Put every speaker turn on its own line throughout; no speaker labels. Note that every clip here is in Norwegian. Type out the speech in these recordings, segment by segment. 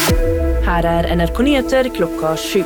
Her NRK Nyheter klokka 7.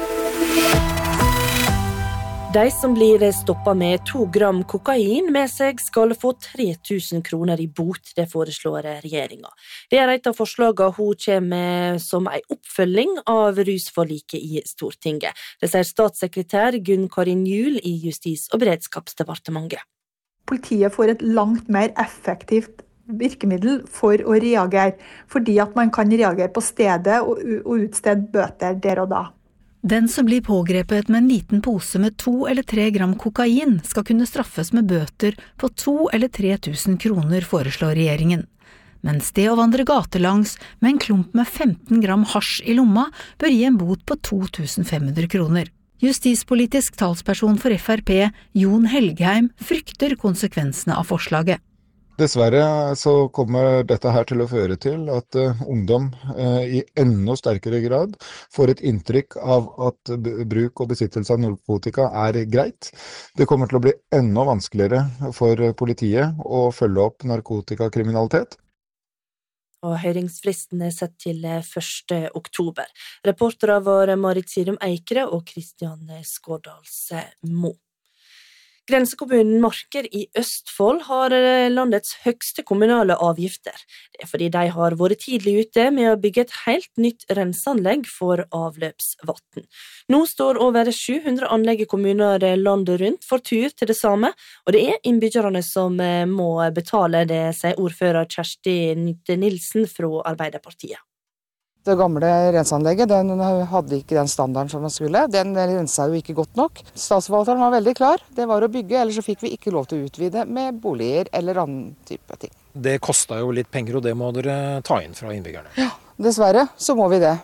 De som blir stoppet med 2 gram kokain med seg skal få 3000 kroner i bot, det foreslår regjeringen. Det et av forslagene hun kommer med som en oppfølging av rusforliket i Stortinget. Det sier statssekretær Gunn Karin Juel i Justis- og beredskapsdepartementet.
Politiet får et langt mer effektivt virkemiddel for å reagere, fordi at man kan reagere på stedet og utstede bøter der og da.
Den som blir pågrepet med en liten pose med 2 eller 3 gram kokain skal kunne straffes med bøter på 2 eller 3000 kroner, foreslår regjeringen. Mens det å vandre gatelangs med en klump med 15 gram hasj i lomma bør gi en bot på 2500 kroner. Justispolitisk talsperson for FrP, Jon Helgheim, frykter konsekvensene av forslaget.
Dessverre så kommer dette her til å føre til at ungdom i enda sterkere grad får et inntrykk av at bruk og besittelse av narkotika greit. Det kommer til å bli enda vanskeligere for politiet å følge opp narkotikakriminalitet.
Og høringsfristen sett til 1. oktober. Reportere var Marit Sirum Eikre og Kristian Skårdals Mo. Grensekommunen Marker i Østfold har landets høgste kommunale avgifter. Det fordi de har vært tidlig ute med å bygge et helt nytt renseanlegg for avløpsvann. Nå står over 700 anlegg i kommuner landet rundt for tur til det samme, og det innbyggerne som må betale det, sier ordfører Kjersti Nytte Nilsen fra Arbeiderpartiet.
Det gamle renseanlegget den hadde ikke den standarden som den skulle. Den renset jo ikke godt nok. Statsforvalteren var veldig klar. Det var å bygge, ellers så fikk vi ikke lov til å utvide med boliger eller annen type ting.
Det kostet jo litt penger, og det må dere ta inn fra innbyggerne.
Ja, dessverre så må vi det.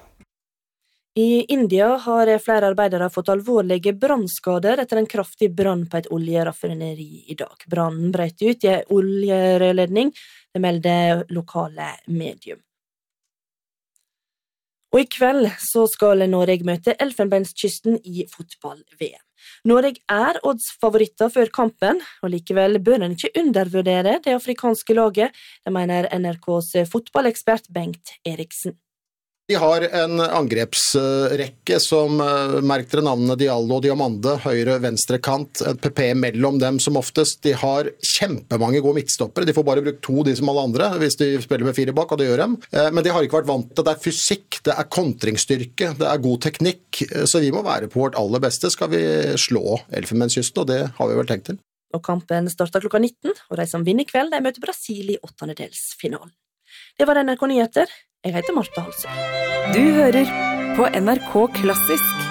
I India har flere arbeidere fått alvorlige brannskader etter en kraftig brann på et oljeraffineri i dag. Brannen brøt ut i en oljerørledning, det melder lokale medium. Og i kveld så skal Norge møte Elfenbenskysten i fotball-VM. Norge oddsfavoritter før kampen, og likevel bør en ikke undervurdere det afrikanske laget, det mener NRKs fotballekspert Bengt Eriksen.
De har en angrepsrekke som merker navnene Diallo og Diamande, høyre, venstre kant, et PP mellom dem som oftest. De har kjempemange gode midtstoppere. De får bare brukt 2 de som alle andre, hvis de spiller med 4 bak, og det gjør dem. Men de har ikke vært vant til det. Fysikk, det kontringsstyrke, det god teknikk. Så vi må være på vårt aller beste, skal vi slå Elfenbenskysten, og det har vi vel tenkt til.
Og kampen starter klokka 19, og de som vinner i kveld, de møter Brasil i 8-delsfinalen. Det var NRK Nyheter. Jeg heter Martha Halsø.
Du hører på NRK Klassisk.